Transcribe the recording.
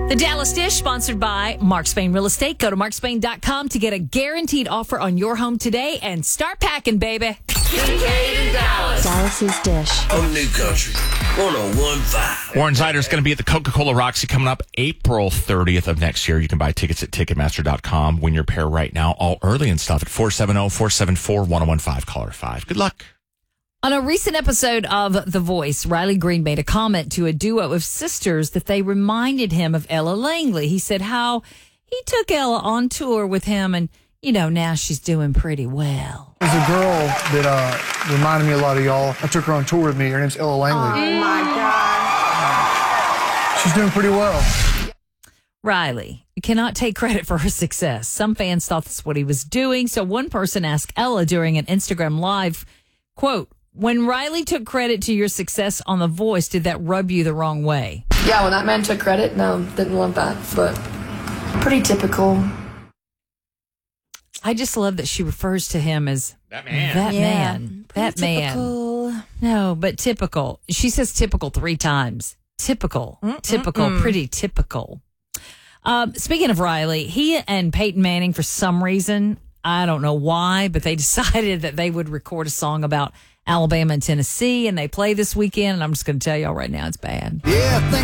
The Dallas Dish, sponsored by Mark Spain Real Estate. Go to markspain.com to get a guaranteed offer on your home today and start packing, baby. Kincaid and Dallas. Dallas's Dish. On New Country 101.5. Warren Zyder is going to be at the Coca-Cola Roxy coming up April 30th of next year. You can buy tickets at Ticketmaster.com. Win your pair right now, all early and stuff at 470-474-1015. Caller 5. Good luck. On a recent episode of The Voice, Riley Green made a comment to a duo of sisters that they reminded him of Ella Langley. He said how he took Ella on tour with him and, now she's doing pretty well. There's a girl that reminded me a lot of y'all. I took her on tour with me. Her name's Ella Langley. Oh, my God. She's doing pretty well. Riley cannot take credit for her success. Some fans thought that's what he was doing. So one person asked Ella during an Instagram Live, quote, "When Riley took credit to your success on The Voice, did that rub you the wrong way?" Yeah, when that man took credit, no, didn't love that, but pretty typical. I just love that she refers to him as That man. That man. No, but typical. She says typical 3 times. Typical. Pretty typical. Speaking of Riley, he and Peyton Manning, for some reason, I don't know why, but they decided that they would record a song about Alabama and Tennessee, and they play this weekend, and I'm just going to tell y'all right now, it's bad. Yeah,